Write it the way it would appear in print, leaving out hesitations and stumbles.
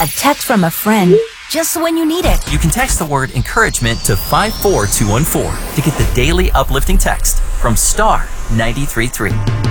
A text from a friend just when you need it. You can text the word encouragement to 54214 to get the daily uplifting text from Star 93.3.